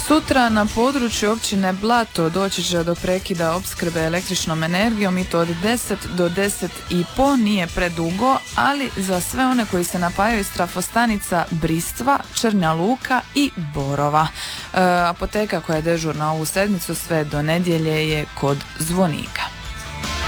Sutra na području općine Blato doći će do prekida opskrbe električnom energijom i to od 10 do 10:30, nije predugo, ali za sve one koji se napajaju iz trafostanica Bristva, Črnja Luka i Borova. Apoteka koja je dežurna ovu sedmicu sve do nedjelje je kod Zvonika.